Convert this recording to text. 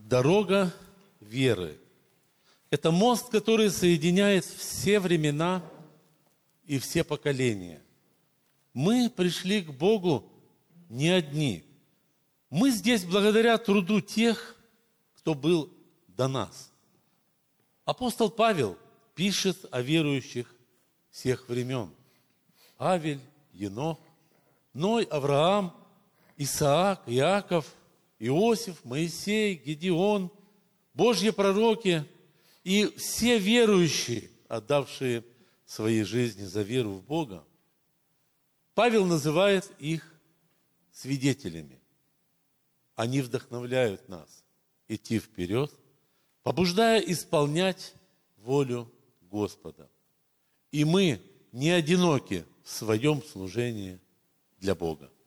Дорога веры. Это мост, который соединяет все времена и все поколения. Мы пришли к Богу не одни. Мы здесь благодаря труду тех, кто был до нас. Апостол Павел пишет о верующих всех времен. Авель, Енох, Ной, Авраам, Исаак, Иаков, Иосиф, Моисей, Гедеон, Божьи пророки и все верующие, отдавшие свои жизни за веру в Бога. Павел называет их свидетелями. Они вдохновляют нас идти вперед, побуждая исполнять волю Господа. И мы не одиноки в своем служении для Бога.